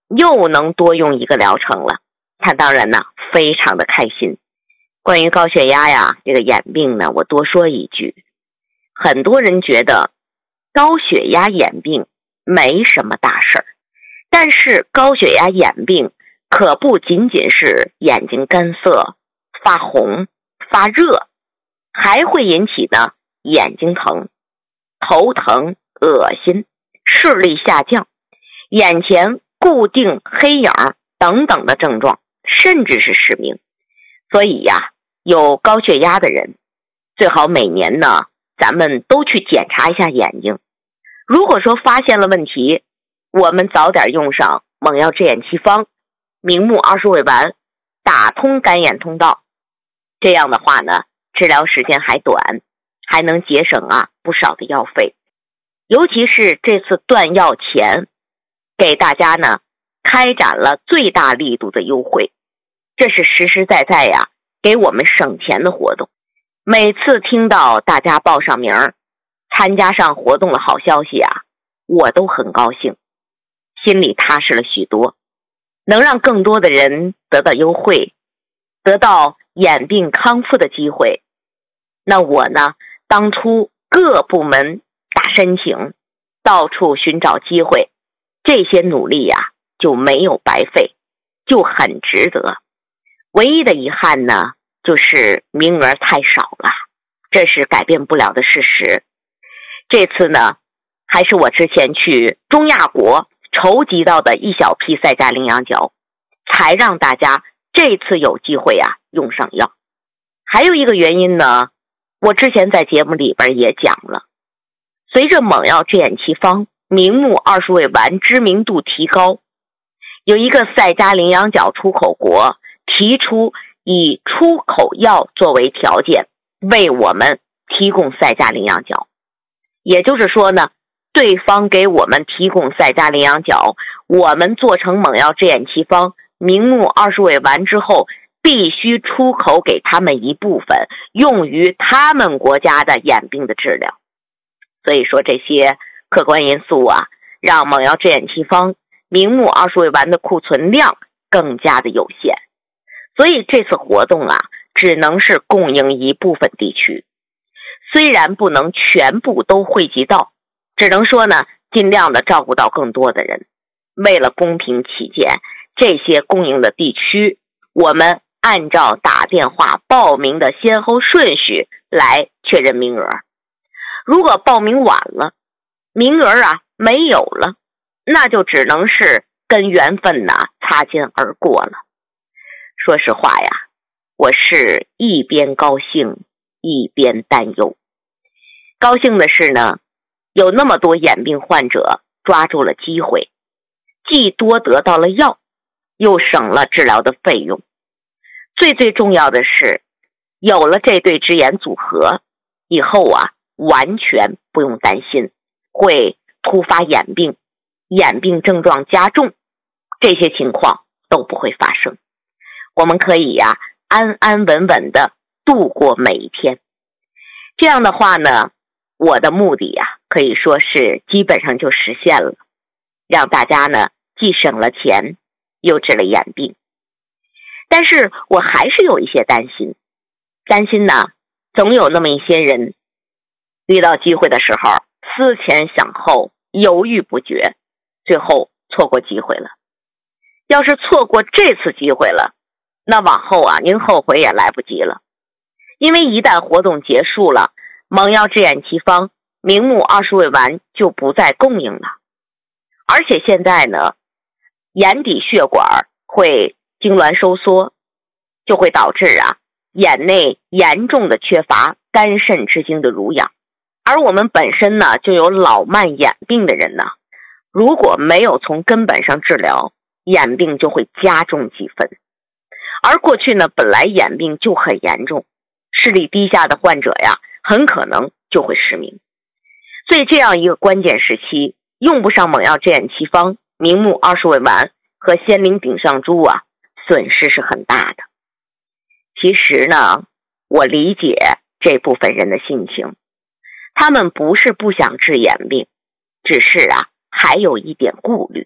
又能多用一个疗程了。他当然呢非常的开心。关于高血压呀，这个眼病呢，我多说一句，很多人觉得高血压眼病没什么大事儿，但是高血压眼病可不仅仅是眼睛干涩、发红、发热，还会引起呢眼睛疼、头疼、恶心、视力下降、眼前固定黑影等等的症状，甚至是失明。所以呀，有高血压的人最好每年呢咱们都去检查一下眼睛。如果说发现了问题，我们早点用上猛药治眼奇方、明目二十味丸，打通干眼通道。这样的话呢，治疗时间还短，还能节省不少的药费。尤其是这次断药前，给大家呢开展了最大力度的优惠，这是实实在在给我们省钱的活动。每次听到大家报上名参加上活动的好消息我都很高兴，心里踏实了许多。能让更多的人得到优惠，得到眼病康复的机会，那我呢当初各部门打申请，到处寻找机会，这些努力就没有白费，就很值得。唯一的遗憾呢，就是名额太少了，这是改变不了的事实。这次呢，还是我之前去中亚国筹集到的一小批赛加羚羊角，才让大家这次有机会用上药。还有一个原因呢，我之前在节目里边也讲了，随着猛药治眼奇方、明目二十味丸知名度提高，有一个赛加羚羊角出口国提出以出口药作为条件，为我们提供赛加羚羊角。也就是说呢，对方给我们提供赛加羚羊角，我们做成猛药治眼奇方、明目二十味丸之后，必须出口给他们一部分，用于他们国家的眼病的治疗。所以说这些客观因素让猛药治眼奇方、明目二十味丸的库存量更加的有限。所以这次活动只能是供应一部分地区，虽然不能全部都汇集到，只能说呢尽量的照顾到更多的人。为了公平起见，这些供应的地区，我们按照打电话报名的先后顺序来确认名额。如果报名晚了，名额没有了，那就只能是跟缘分擦肩而过了。说实话我是一边高兴一边担忧。高兴的是呢，有那么多眼病患者抓住了机会，既多得到了药，又省了治疗的费用。最重要的是，有了这对之眼组合，以后完全不用担心会突发眼病、眼病症状加重，这些情况都不会发生。我们可以安安稳稳的度过每一天。这样的话呢，我的目的可以说是基本上就实现了，让大家呢既省了钱，又治了眼病。但是我还是有一些担心呢，总有那么一些人遇到机会的时候思前想后，犹豫不决，最后错过机会了。要是错过这次机会了，那往后您后悔也来不及了。因为一旦活动结束了，猛药治眼奇方、明目二十味丸就不再供应了。而且现在呢，眼底血管会痉挛收缩，就会导致眼内严重的缺乏肝肾之精的濡养。而我们本身呢就有老慢眼病的人呢，如果没有从根本上治疗，眼病就会加重几分。而过去呢，本来眼病就很严重，视力低下的患者很可能就会失明。所以这样一个关键时期，用不上猛药治眼奇方、明目二十味丸和仙灵顶上珠损失是很大的。其实呢，我理解这部分人的心情，他们不是不想治眼病，只是还有一点顾虑。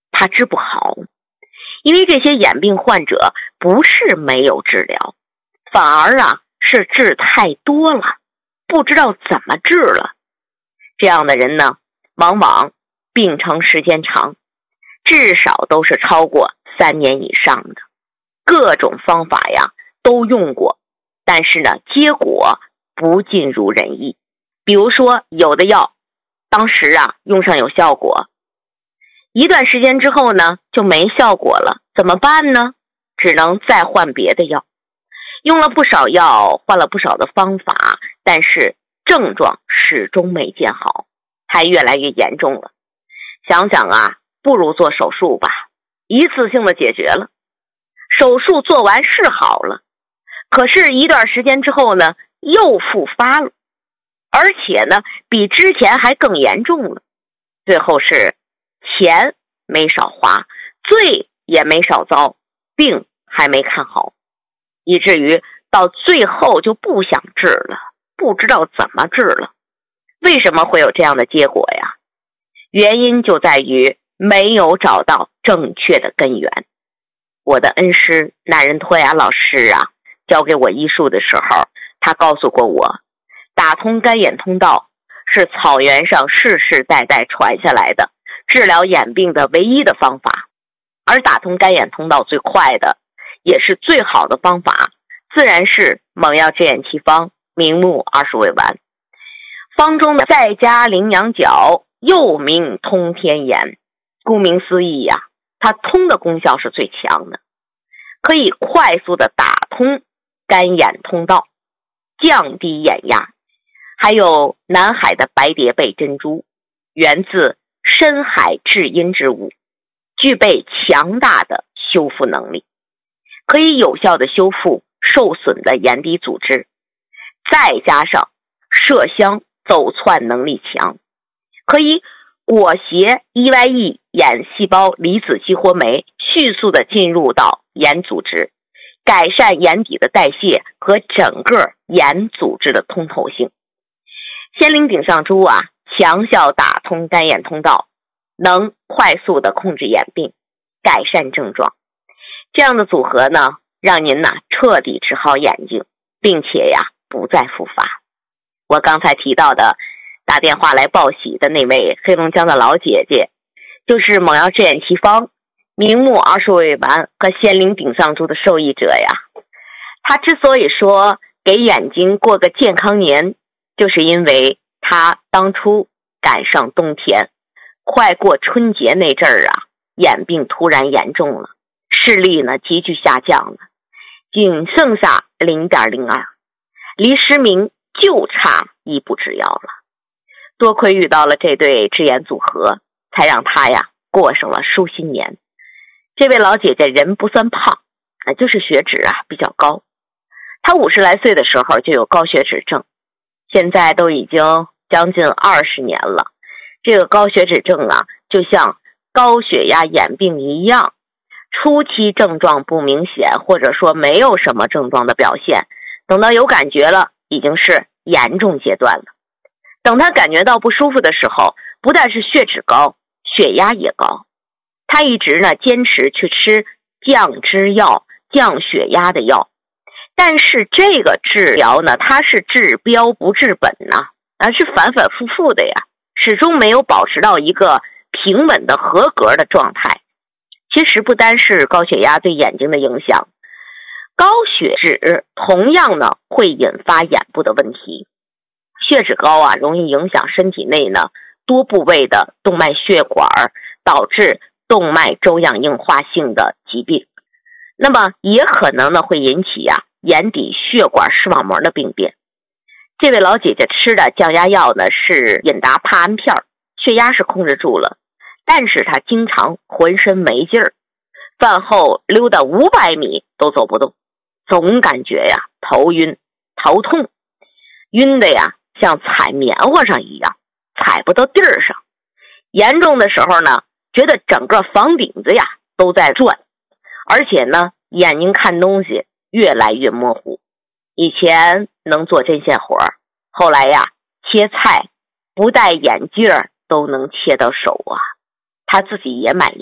他治不好，因为这些眼病患者不是没有治疗，反而是治太多了，不知道怎么治了。这样的人呢，往往病程时间长，至少都是超过3年以上的，各种方法都用过，但是呢，结果不尽如人意。比如说，有的药当时用上有效果，一段时间之后呢就没效果了，怎么办呢？只能再换别的药。用了不少药，换了不少的方法，但是症状始终没见好，还越来越严重了。想想不如做手术吧，一次性的解决了。手术做完是好了，可是一段时间之后呢，又复发了，而且呢，比之前还更严重了。最后是钱没少花，罪也没少遭，病还没看好，以至于到最后就不想治了，不知道怎么治了。为什么会有这样的结果呀？原因就在于没有找到正确的根源。我的恩师那人托雅老师教给我医术的时候，他告诉过我，打通干眼通道是草原上世世代代传下来的治疗眼病的唯一的方法，而打通干眼通道最快的也是最好的方法，自然是猛药治眼奇方明目20味丸。方中的再加羚羊角，又名通天眼。顾名思义它通的功效是最强的，可以快速的打通干眼通道，降低眼压。还有南海的白蝶贝珍珠，源自深海至阴之物，具备强大的修复能力，可以有效的修复受损的眼底组织。再加上麝香走窜能力强，可以裹挟 EYE 眼细胞离子激活酶迅速的进入到眼组织，改善眼底的代谢和整个眼组织的通透性。仙灵顶上珠强效打通干眼通道，能快速的控制眼病，改善症状。这样的组合呢，让您彻底治好眼睛，并且不再复发。我刚才提到的打电话来报喜的那位黑龙江的老姐姐，就是猛药治眼奇方明目20味丸和仙灵顶上珠的受益者呀。她之所以说给眼睛过个健康年，就是因为她当初赶上冬天，快过春节那阵儿眼病突然严重了，视力呢急剧下降了，仅剩下 0.02， 离失明就差一步之遥了。多亏遇到了这对治眼组合，才让她过上了舒心年。这位老姐姐人不算胖，就是血脂比较高。她50来岁的时候就有高血脂症，现在都已经将近20年了。这个高血脂症就像高血压眼病一样，初期症状不明显，或者说没有什么症状的表现，等到有感觉了，已经是严重阶段了。等他感觉到不舒服的时候，不但是血脂高，血压也高。他一直坚持去吃降脂药、降血压的药，但是这个治疗呢，它是治标不治本是反反复复的始终没有保持到一个平稳的合格的状态。其实不单是高血压对眼睛的影响，高血脂同样呢会引发眼部的问题。血脂高容易影响身体内呢多部位的动脉血管，导致动脉粥样硬化性的疾病。那么也可能呢会引起眼底血管视网膜的病变。这位老姐姐吃的降压药呢是隐达帕胺片，血压是控制住了，但是她经常浑身没劲儿，饭后溜达500米都走不动，总感觉头晕头痛，晕的像踩棉花上一样，踩不到地儿上。严重的时候呢，觉得整个房顶子都在转，而且呢眼睛看东西越来越模糊。以前能做针线活，后来切菜不戴眼镜都能切到手他自己也买药，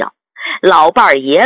老伴儿也